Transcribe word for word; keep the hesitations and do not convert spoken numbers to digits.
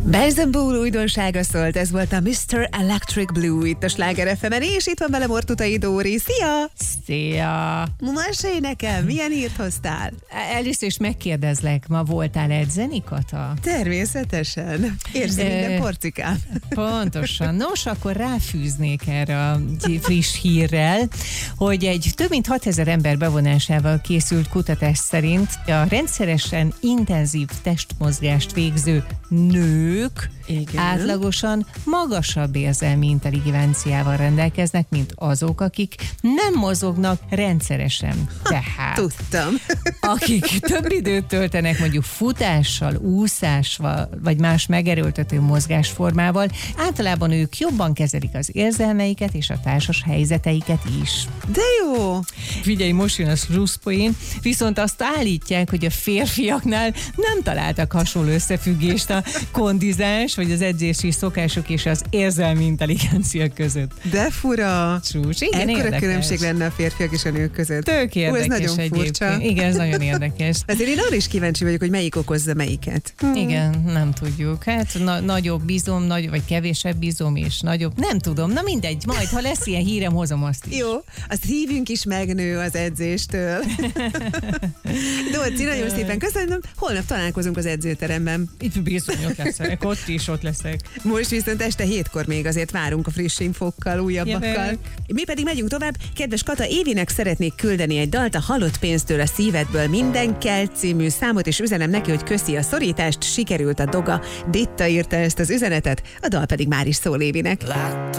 Belzebul újdonsága szólt, ez volt a miszter Electric Blue itt a Sláger ef emen, és itt van velem Ortutai Dóri. Szia! Szia! Mesélj nekem, milyen hírt hoztál? Először is megkérdezlek, ma voltál edzeni, Kata? Természetesen. Érzi De- minden porcikám. Pontosan. Nos, akkor ráfűznék erre a friss hírrel, hogy egy több mint hatezer ember bevonásával készült kutatás szerint a rendszeresen intenzív testmozgást végző nők Igen. átlagosan magasabb érzelmi intelligenciával rendelkeznek, mint azok, akik nem mozognak rendszeresen. Tehát Tudtam. akik több időt töltenek mondjuk futással, úszással, vagy más megerőltető mozgásformával, általában ők jobban kezelik az érzelmeiket és a társas helyzeteiket is. De jó. Figyelj, most jön a slusszpoén, viszont azt állítják, hogy a férfiaknál nem találtak hasonló összefüggést a kondizás, vagy az edzési szokások és az érzelmi intelligencia között. De fura. Csúcs, igen, Ekkora érdekes. különbség lenne a férfiak és a nők között. Tök Ó, ez érdekes nagyon furcsa. egyébként. Igen, ez nagyon érdekes. Azért én arra is kíváncsi vagyok, hogy melyik okozza melyiket. Hm. Igen, nem tudjuk. Hát na- nagyobb bizom, nagy, vagy kevésebb bizom, és nagyobb. Nem tudom, na mindegy, majd ha lesz ilyen hírem, hozom azt is. Jó, azt hívjunk is megnő az edzéstől. Dorci, nagyon szépen köszönöm. Holnap találkozunk az edzőteremben. Itt bizony ott leszek, ott is ott leszek. Most viszont este hétkor még azért várunk a friss infókkal, újabbakkal. Jövök. Mi pedig megyünk tovább. Kedves Kata, Évinek szeretnék küldeni egy dalt, a Halott pénztől a szívedből minden kell című számot, és üzenem neki, hogy köszi a szorítást, sikerült a doga. Ditta írta ezt az üzenetet, a dal pedig már is szól Évinek.